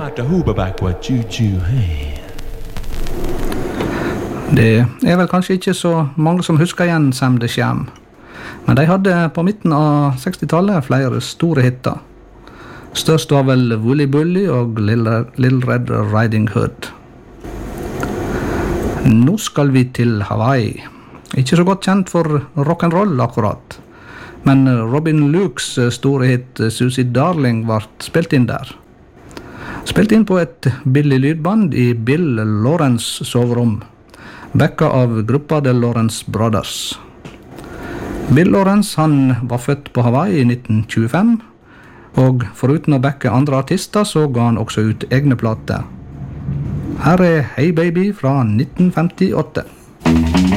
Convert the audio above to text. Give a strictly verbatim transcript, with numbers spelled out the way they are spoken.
Doctor Huberback Choo-choo, hey. Det er vel kanskje ikke så mange som husker igjen Sam the Sham, men de hadde på midten av sekstitallet flere store hitter. Størst var vel Wooly Bully og Little, Little Red Riding Hood. Nå skal vi til Hawaii. Ikke så godt kjent for rock'n'roll akkurat, men Robin Lukes store hit Susie Darling var spilt inn der. Spilt inn på et billig lydband i Bill Lawrence soverom, backa av gruppa The Lawrence Brothers. Bill Lawrence han var født på Hawaii i nitten tjuefem, og foruten å backe andre artister så ga han også ut egne plater. Her er Hey Baby fra nitten femtiåtte.